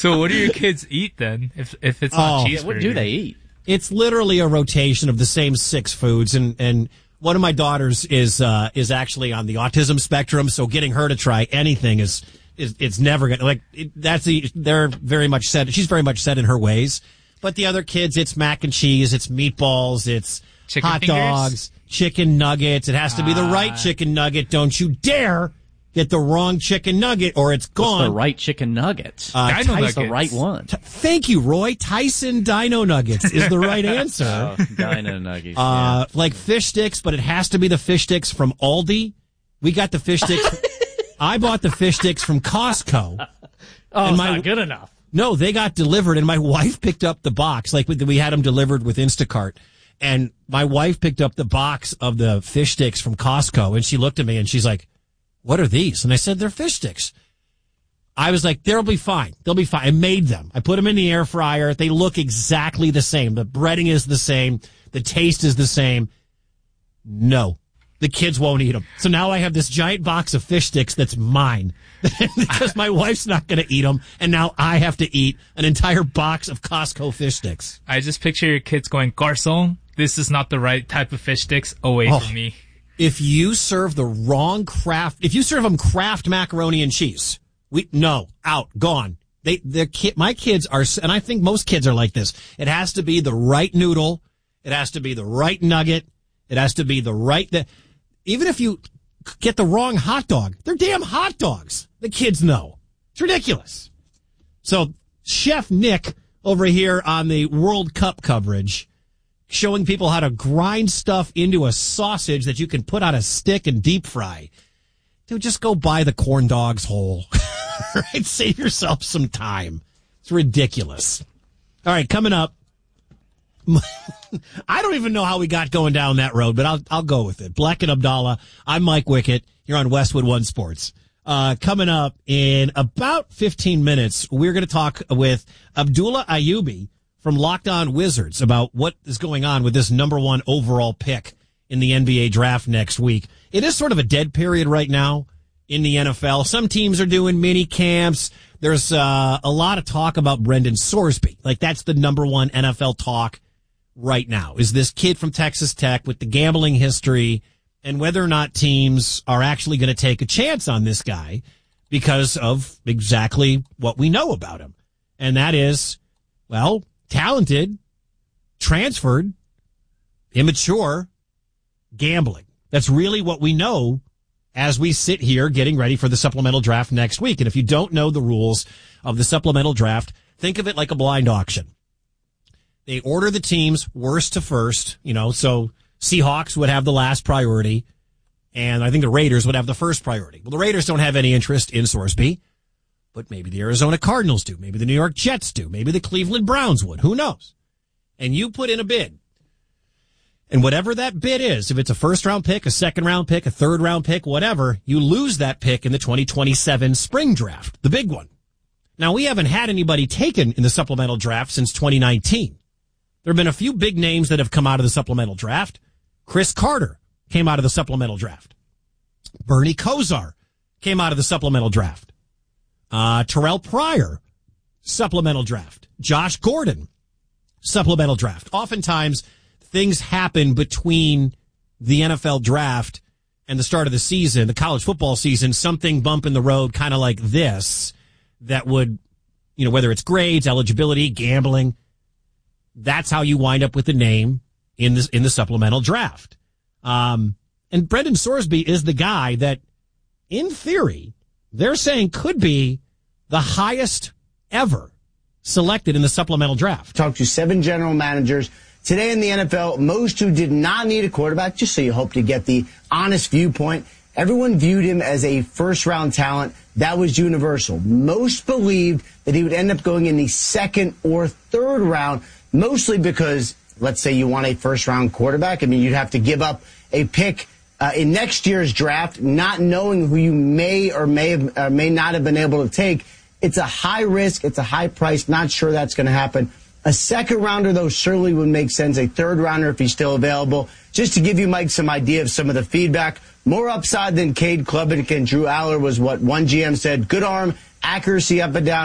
So what do your kids eat then? If it's not cheeseburger, what do they eat? It's literally a rotation of the same 6 foods, and one of my daughters is actually on the autism spectrum, so getting her to try anything is it's never gonna they're very much set. She's very much set in her ways, but the other kids, it's mac and cheese, it's meatballs, it's chicken hot fingers? dogs, chicken nuggets. It has to be the right chicken nugget. Don't you dare get the wrong chicken nugget, or it's gone. What's the right chicken nuggets? Dino What's the Nuggets. right one? Thank you, Roy. Tyson Dino Nuggets is the right answer. Dino Nuggets. Yeah. Like fish sticks, but it has to be the fish sticks from Aldi. We got the fish sticks. I bought the fish sticks from Costco. It's not good enough. No, they got delivered, and my wife picked up the box. Like we had them delivered with Instacart, and my wife picked up the box of the fish sticks from Costco, and she looked at me and she's like, "What are these?" And I said, "They're fish sticks." I was like, "They'll be fine. They'll be fine." I made them. I put them in the air fryer. They look exactly the same. The breading is the same. The taste is the same. No, the kids won't eat them. So now I have this giant box of fish sticks that's mine because my wife's not going to eat them. And now I have to eat an entire box of Costco fish sticks. I just picture your kids going, "Garçon, this is not the right type of fish sticks. Away from me." If you serve the wrong if you serve them Kraft macaroni and cheese, out, gone. My kids are, and I think most kids are like this. It has to be the right noodle. It has to be the right nugget. It has to be the right, even if you get the wrong hot dog, they're damn hot dogs. The kids know. It's ridiculous. So Chef Nick over here on the World Cup coverage, showing people how to grind stuff into a sausage that you can put on a stick and deep fry. Dude, just go buy the corn dogs whole. Right? Save yourself some time. It's ridiculous. All right, coming up. I don't even know how we got going down that road, but I'll go with it. Black and Abdallah. I'm Mike Wickett. You're on Westwood One Sports. Coming up in about 15 minutes, we're going to talk with Abdullah Ayyubi from Locked On Wizards about what is going on with this number 1 overall pick in the NBA draft next week. It is sort of a dead period right now in the NFL. Some teams are doing mini camps. There's a lot of talk about Brendan Sorsby. Like, that's the number 1 NFL talk right now, is this kid from Texas Tech with the gambling history and whether or not teams are actually going to take a chance on this guy because of exactly what we know about him. And that is, well, talented, transferred, immature, gambling. That's really what we know as we sit here getting ready for the supplemental draft next week. And if you don't know the rules of the supplemental draft, think of it like a blind auction. They order the teams worst to first, so Seahawks would have the last priority, and I think the Raiders would have the first priority. Well, the Raiders don't have any interest in Sorsby, but maybe the Arizona Cardinals do. Maybe the New York Jets do. Maybe the Cleveland Browns would. Who knows? And you put in a bid. And whatever that bid is, if it's a first-round pick, a second-round pick, a third-round pick, whatever, you lose that pick in the 2027 spring draft, the big one. Now, we haven't had anybody taken in the supplemental draft since 2019. There have been a few big names that have come out of the supplemental draft. Chris Carter came out of the supplemental draft. Bernie Kosar came out of the supplemental draft. Terrell Pryor, supplemental draft. Josh Gordon, supplemental draft. Oftentimes, things happen between the NFL draft and the start of the season, the college football season, something bump in the road kind of like this that would, whether it's grades, eligibility, gambling, that's how you wind up with the name in the supplemental draft. And Brendan Sorsby is the guy that, in theory, they're saying could be the highest ever selected in the supplemental draft. Talked to 7 general managers today in the NFL, most who did not need a quarterback, just so you hope to get the honest viewpoint. Everyone viewed him as a first-round talent. That was universal. Most believed that he would end up going in the second or third round, mostly because, let's say you want a first-round quarterback. I mean, you'd have to give up a pick in next year's draft, not knowing who you may or may not have been able to take. It's a high risk. It's a high price. Not sure that's going to happen. A second-rounder, though, certainly would make sense. A third-rounder if he's still available. Just to give you, Mike, some idea of some of the feedback. More upside than Cade Klubnik and Drew Aller was what one GM said. Good arm, accuracy up and down.